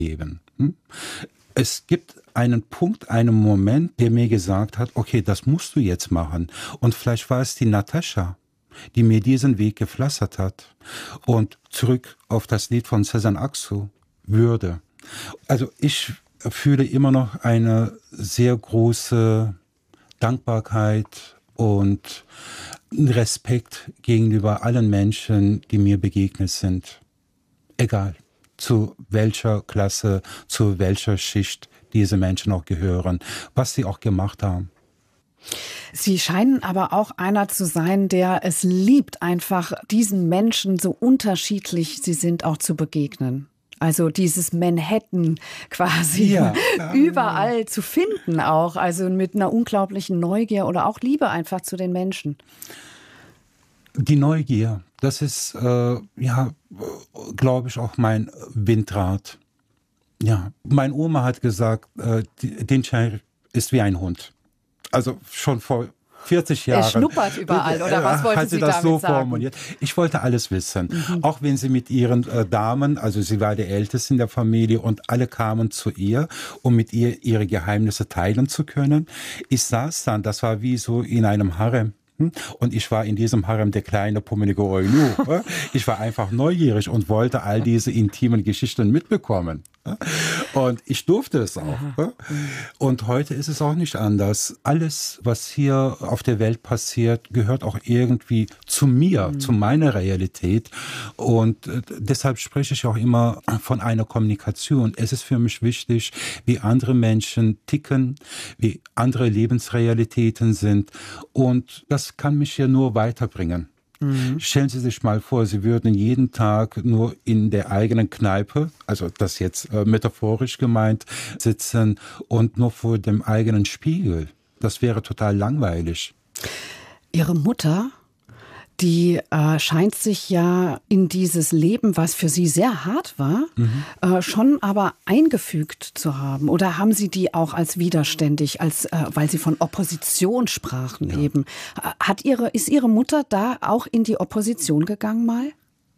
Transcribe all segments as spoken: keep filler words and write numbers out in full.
geben. Hm? Es gibt einen Punkt, einen Moment, der mir gesagt hat, okay, das musst du jetzt machen. Und vielleicht war es die Natascha, die mir diesen Weg gepflastert hat. Und zurück auf das Lied von Sezen Aksu, Würde. Also ich fühle immer noch eine sehr große Dankbarkeit und Respekt gegenüber allen Menschen, die mir begegnet sind. Egal, zu welcher Klasse, zu welcher Schicht diese Menschen auch gehören, was sie auch gemacht haben. Sie scheinen aber auch einer zu sein, der es liebt, einfach diesen Menschen, so unterschiedlich sie sind, auch zu begegnen. Also dieses Manhattan quasi ja, überall zu finden auch, also mit einer unglaublichen Neugier oder auch Liebe einfach zu den Menschen. Die Neugier, das ist, äh, ja, glaube ich, auch mein Windrad. Ja, meine Oma hat gesagt, äh, Dinçer ist wie ein Hund. Also schon vor vierzig Jahren. Er schnuppert überall, oder was wollten hat sie Sie das damit so sagen? formuliert. Ich wollte alles wissen. Mhm. Auch wenn sie mit ihren äh, Damen, also sie war die Älteste in der Familie und alle kamen zu ihr, um mit ihr ihre Geheimnisse teilen zu können. Ich saß dann, das war wie so in einem Harem. Und ich war in diesem Harem der kleine, pummelige Eunuch. Ich war einfach neugierig und wollte all diese intimen Geschichten mitbekommen. Und ich durfte es auch. Und heute ist es auch nicht anders. Alles, was hier auf der Welt passiert, gehört auch irgendwie zu mir, mhm. zu meiner Realität. Und deshalb spreche ich auch immer von einer Kommunikation. Es ist für mich wichtig, wie andere Menschen ticken, wie andere Lebensrealitäten sind. Und das kann mich ja nur weiterbringen. Mhm. Stellen Sie sich mal vor, Sie würden jeden Tag nur in der eigenen Kneipe, also das jetzt äh, metaphorisch gemeint, sitzen und nur vor dem eigenen Spiegel. Das wäre total langweilig. Ihre Mutter, die äh, scheint sich ja in dieses Leben, was für sie sehr hart war, mhm. äh, schon aber eingefügt zu haben. Oder haben Sie die auch als widerständig, als äh, weil Sie von Opposition sprachen ja. eben? Hat ihre, ist Ihre Mutter da auch in die Opposition gegangen mal?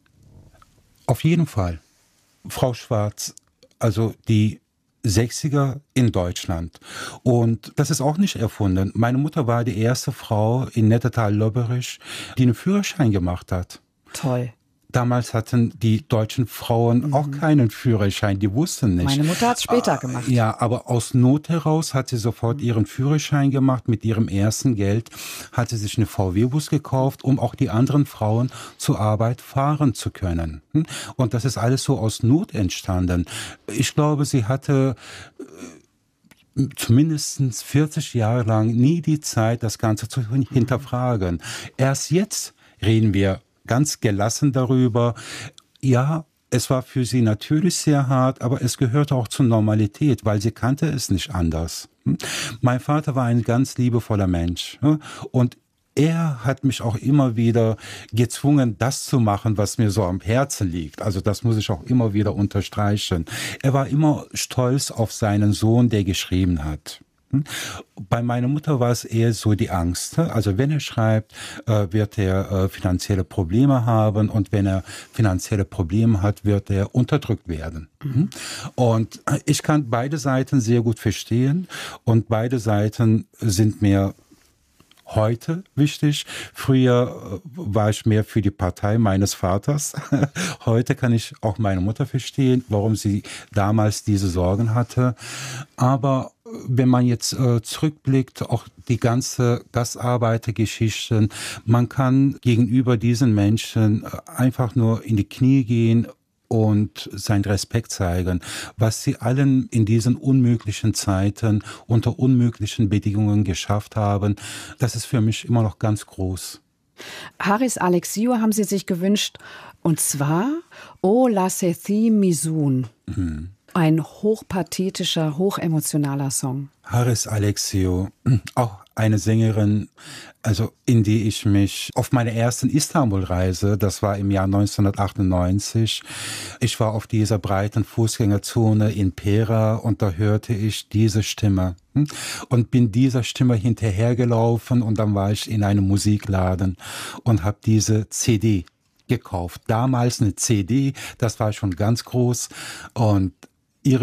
Auf jeden Fall. Frau Schwarz, also die sechziger in Deutschland. Und das ist auch nicht erfunden. Meine Mutter war die erste Frau in Nettetal-Lobberich, die einen Führerschein gemacht hat. Toll. Damals hatten die deutschen Frauen mhm. auch keinen Führerschein, die wussten nicht. Meine Mutter hat es später gemacht. Ja, aber aus Not heraus hat sie sofort mhm. ihren Führerschein gemacht. Mit ihrem ersten Geld hat sie sich einen V W-Bus gekauft, um auch die anderen Frauen zur Arbeit fahren zu können. Und das ist alles so aus Not entstanden. Ich glaube, sie hatte zumindest vierzig Jahre lang nie die Zeit, das Ganze zu hinterfragen. Erst jetzt reden wir ganz gelassen darüber. Ja, es war für sie natürlich sehr hart, aber es gehörte auch zur Normalität, weil sie kannte es nicht anders. Mein Vater war ein ganz liebevoller Mensch und er hat mich auch immer wieder gezwungen, das zu machen, was mir so am Herzen liegt. Also das muss ich auch immer wieder unterstreichen. Er war immer stolz auf seinen Sohn, der geschrieben hat. Bei meiner Mutter war es eher so die Angst. Also wenn er schreibt, wird er finanzielle Probleme haben und wenn er finanzielle Probleme hat, wird er unterdrückt werden. Mhm. Und ich kann beide Seiten sehr gut verstehen und beide Seiten sind mir heute wichtig. Früher war ich mehr für die Partei meines Vaters. Heute kann ich auch meine Mutter verstehen, warum sie damals diese Sorgen hatte. Aber wenn man jetzt äh, zurückblickt, auch die ganze Gastarbeitergeschichten, man kann gegenüber diesen Menschen einfach nur in die Knie gehen und seinen Respekt zeigen, was sie allen in diesen unmöglichen Zeiten unter unmöglichen Bedingungen geschafft haben. Das ist für mich immer noch ganz groß. Haris Alexiou haben Sie sich gewünscht, und zwar O Lasethi Misun. Mhm. Ein hochpathetischer, hochemotionaler Song. Haris Alexiou, auch eine Sängerin, also in die ich mich auf meiner ersten Istanbul-Reise, das war im Jahr neunzehnhundertachtundneunzig, ich war auf dieser breiten Fußgängerzone in Pera und da hörte ich diese Stimme und bin dieser Stimme hinterhergelaufen und dann war ich in einem Musikladen und habe diese C D gekauft. Damals eine C D, das war schon ganz groß und